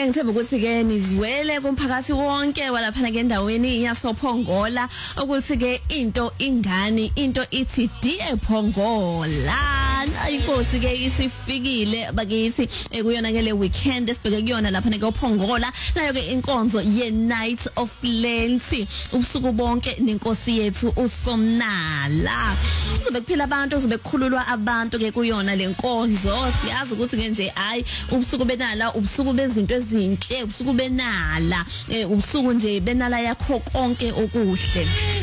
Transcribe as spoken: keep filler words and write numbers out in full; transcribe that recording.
Eh ngithemba ukuthi ke nizwele kumphakathi wonke walapha ke endaweni yasophongola ukuthi ke into ingani into ithi D ephongola inkosi ke isifikile bakithi kuyona ke le weekend esibheke kuyona lapha ke ophongola nayo ke inkonzo ye Night of Plenty ubusuku bonke nenkosi yethu uSomnala uzobe kuphila abantu uzobe kukhululwa abantu ke kuyona lenkonzo siyazi ukuthi ke nje hayi ubusuku benala ubusuku bezinto ezinhle ubusuku benala ubusuku nje benala yakho konke okuhle